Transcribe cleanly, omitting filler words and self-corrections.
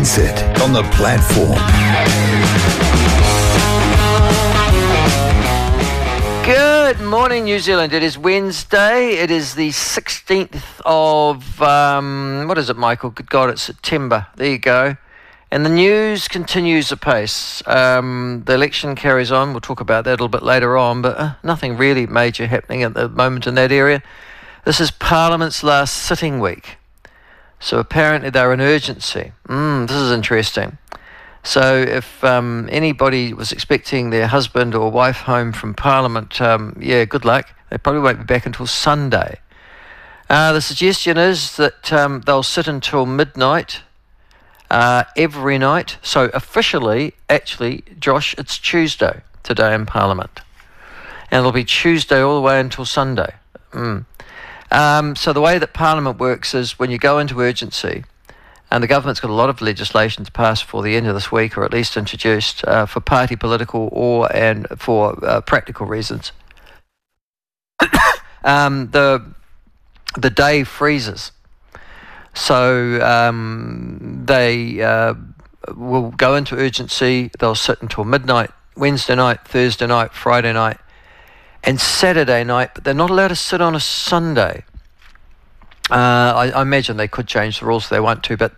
Mindset on the platform. Good morning, New Zealand. It is Wednesday. It is the 16th of, what is it, Michael? Good God, it's September. There you go. And the news continues apace. The election carries on. We'll talk about that a little bit later on, but nothing really major happening at the moment in that area. This is Parliament's last sitting week. So apparently they're in urgency. This is interesting. So if anybody was expecting their husband or wife home from Parliament, good luck. They probably won't be back until Sunday. The suggestion is that they'll sit until midnight every night. So officially, actually, Josh, it's Tuesday today in Parliament. And it'll be Tuesday all the way until Sunday. So the way that Parliament works is when you go into urgency, and the government's got a lot of legislation to pass before the end of this week, or at least introduced for party political and for practical reasons. The day freezes. So they will go into urgency. They'll sit until midnight, Wednesday night, Thursday night, Friday night, and Saturday night, but they're not allowed to sit on a Sunday. I imagine they could change the rules if they want to, but